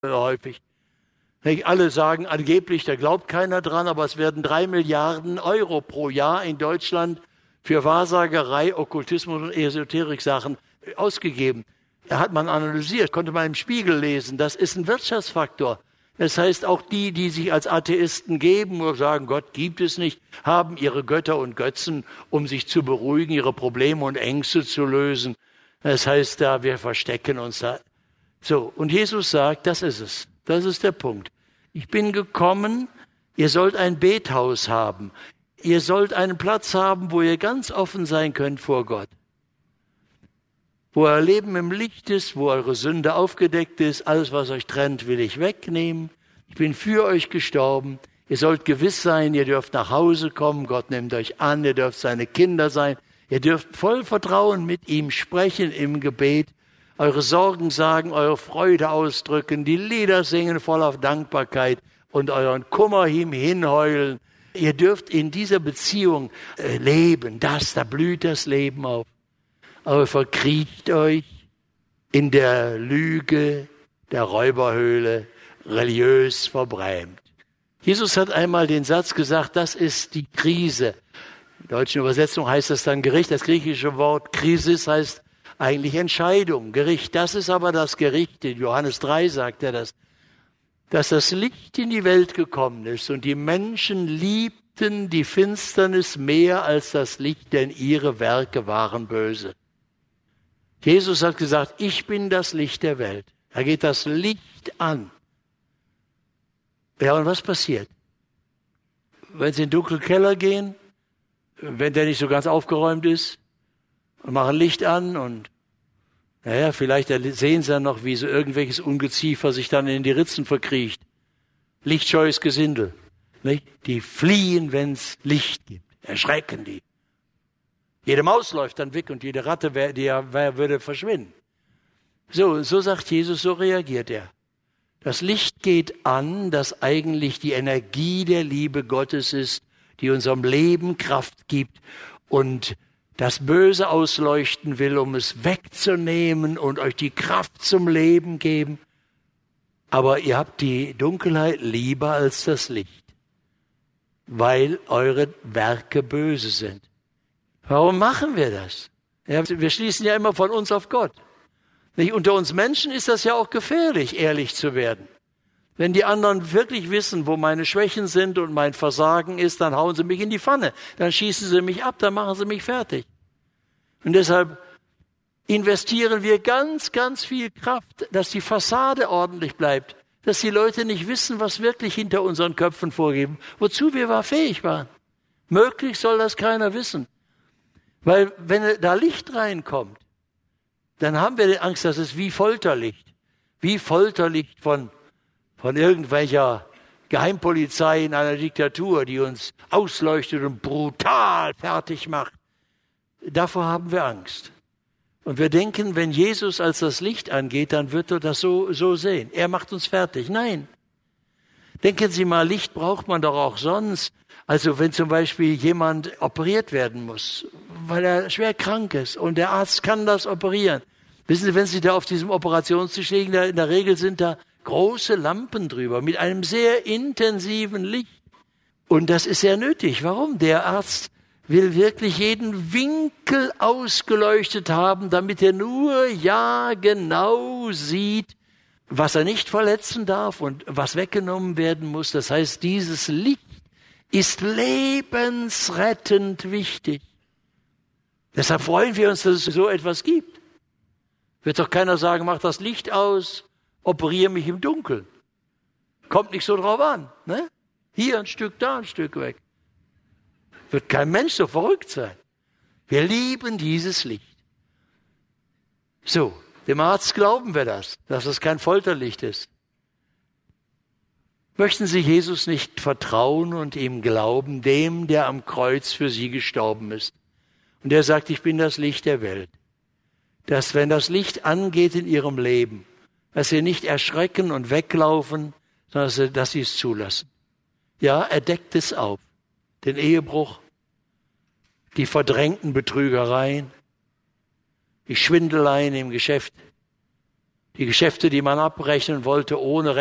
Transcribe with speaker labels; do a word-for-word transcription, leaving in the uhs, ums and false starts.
Speaker 1: häufig. Alle sagen angeblich, da glaubt keiner dran, aber es werden drei Milliarden Euro pro Jahr in Deutschland für Wahrsagerei, Okkultismus und Esoterik-Sachen ausgegeben. Da hat man analysiert, konnte man im Spiegel lesen. Das ist ein Wirtschaftsfaktor. Das heißt, auch die, die sich als Atheisten geben oder sagen, Gott gibt es nicht, haben ihre Götter und Götzen, um sich zu beruhigen, ihre Probleme und Ängste zu lösen. Das heißt, da wir verstecken uns da. So, und Jesus sagt, das ist es. Das ist der Punkt. Ich bin gekommen, ihr sollt ein Bethaus haben. Ihr sollt einen Platz haben, wo ihr ganz offen sein könnt vor Gott. Wo euer Leben im Licht ist, wo eure Sünde aufgedeckt ist, alles, was euch trennt, will ich wegnehmen. Ich bin für euch gestorben. Ihr sollt gewiss sein, ihr dürft nach Hause kommen, Gott nimmt euch an, ihr dürft seine Kinder sein. Ihr dürft voll Vertrauen mit ihm sprechen im Gebet, eure Sorgen sagen, eure Freude ausdrücken, die Lieder singen voller Dankbarkeit und euren Kummer ihm hinheulen. Ihr dürft in dieser Beziehung äh, leben, das, da blüht das Leben auf. Aber verkriecht euch in der Lüge der Räuberhöhle, religiös verbrämt. Jesus hat einmal den Satz gesagt, das ist die Krise. In der deutschen Übersetzung heißt das dann Gericht. Das griechische Wort Krisis heißt eigentlich Entscheidung, Gericht. Das ist aber das Gericht. In Johannes drei sagt er das. Dass das Licht in die Welt gekommen ist und die Menschen liebten die Finsternis mehr als das Licht, denn ihre Werke waren böse. Jesus hat gesagt, ich bin das Licht der Welt. Da geht das Licht an. Ja, und was passiert? Wenn Sie in den dunklen Keller gehen, wenn der nicht so ganz aufgeräumt ist, und machen Licht an und naja, vielleicht sehen Sie dann noch, wie so irgendwelches Ungeziefer sich dann in die Ritzen verkriecht. Lichtscheues Gesindel. Nicht? Die fliehen, wenn es Licht gibt. Erschrecken die. Jede Maus läuft dann weg und jede Ratte wär, die wär, würde verschwinden. So, so sagt Jesus, so reagiert er. Das Licht geht an, das eigentlich die Energie der Liebe Gottes ist, die unserem Leben Kraft gibt und das Böse ausleuchten will, um es wegzunehmen und euch die Kraft zum Leben geben. Aber ihr habt die Dunkelheit lieber als das Licht, weil eure Werke böse sind. Warum machen wir das? Ja, wir schließen ja immer von uns auf Gott. Nicht? Unter uns Menschen ist das ja auch gefährlich, ehrlich zu werden. Wenn die anderen wirklich wissen, wo meine Schwächen sind und mein Versagen ist, dann hauen sie mich in die Pfanne. Dann schießen sie mich ab, dann machen sie mich fertig. Und deshalb investieren wir ganz, ganz viel Kraft, dass die Fassade ordentlich bleibt. Dass die Leute nicht wissen, was wirklich hinter unseren Köpfen vorgeben, wozu wir war fähig waren. Möglich soll das keiner wissen. Weil wenn da Licht reinkommt, dann haben wir die Angst, dass es wie Folterlicht, wie Folterlicht von von irgendwelcher Geheimpolizei in einer Diktatur, die uns ausleuchtet und brutal fertig macht. Davor haben wir Angst. Und wir denken, wenn Jesus als das Licht angeht, dann wird er das so, so sehen. Er macht uns fertig. Nein. Denken Sie mal, Licht braucht man doch auch sonst. Also wenn zum Beispiel jemand operiert werden muss, weil er schwer krank ist und der Arzt kann das operieren. Wissen Sie, wenn Sie da auf diesem Operationstisch liegen, da in der Regel sind da große Lampen drüber mit einem sehr intensiven Licht. Und das ist sehr nötig. Warum? Der Arzt will wirklich jeden Winkel ausgeleuchtet haben, damit er nur ja genau sieht, was er nicht verletzen darf und was weggenommen werden muss. Das heißt, dieses Licht ist lebensrettend wichtig. Deshalb freuen wir uns, dass es so etwas gibt. Wird doch keiner sagen, mach das Licht aus, operiere mich im Dunkeln. Kommt nicht so drauf an. Ne? Hier ein Stück, da ein Stück weg. Wird kein Mensch so verrückt sein. Wir lieben dieses Licht. So, dem Arzt glauben wir das, dass es kein Folterlicht ist. Möchten Sie Jesus nicht vertrauen und ihm glauben, dem, der am Kreuz für Sie gestorben ist? Und der sagt, ich bin das Licht der Welt. Dass, wenn das Licht angeht in Ihrem Leben, dass Sie nicht erschrecken und weglaufen, sondern dass Sie, dass Sie es zulassen. Ja, er deckt es auf. Den Ehebruch, die verdrängten Betrügereien, die Schwindeleien im Geschäft, Die Geschäfte, die man abrechnen wollte ohne